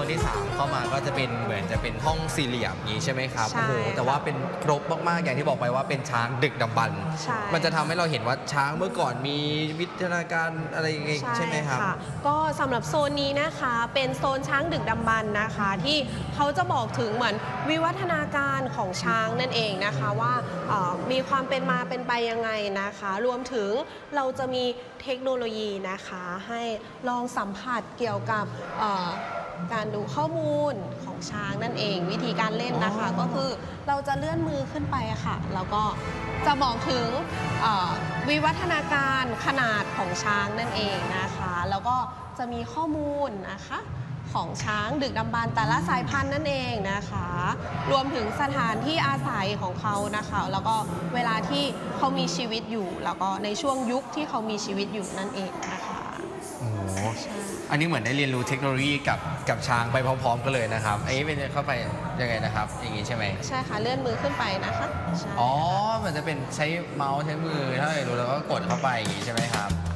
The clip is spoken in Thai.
นที่ 3 เข้ามาก็จะเป็นเหมือนจะเป็นห้องสี่เหลี่ยมอย่างนี้ใช่ไหมครับใช่โอ้โหแต่ว่าเป็นครบมากๆอย่างที่บอกไปว่าเป็นช้างดึกดำบรรพ์ใช่มันจะทำให้เราเห็นว่าช้างเมื่อก่อนมีวิทยาการอะไรยังไงใช่ไหมครับะก็สำหรับโซนนี้นะคะเป็นโซนช้างดึกดำบรรพ์นะคะที่เขาจะบอกถึงเหมือนวิวัฒนาการของช้างนั่นเองนะคะว่ามีความเป็นมาเป็นไปยังไงนะคะรวมถึงเราจะมีเทคโนโลยีนะคะให้ลองสัมผัสเกี่ยวกับการดูข้อมูลของช้างนั่นเองวิธีการเล่นนะคะก็คือเราจะเลื่อนมือขึ้นไปค่ะแล้วก็จะบอกถึงวิวัฒนาการขนาดของช้างนั่นเองนะคะแล้วก็จะมีข้อมูลนะคะของช้างดึกดำบรรพ์แต่ละสายพันธุ์นั่นเองนะคะรวมถึงสถานที่อาศัยของเขานะคะแล้วก็เวลาที่เขามีชีวิตอยู่แล้วก็ในช่วงยุคที่เขามีชีวิตอยู่นั่นเองนะคะโอ้โหอันนี้เหมือนได้เรียนรู้เทคโนโลยีกับช้างไปพร้อมๆกันเลยนะครับอันนี้เป็นเข้าไปยังไงนะครับอย่างนี้ใช่ไหมใช่ค่ะเลื่อนมือขึ้นไปนะคะใช่อ๋อมันจะเป็นใช้เมาส์ใช้มือถ้าเรารู้แล้วก็กดเข้าไปอย่างนี้ใช่ไหมครับ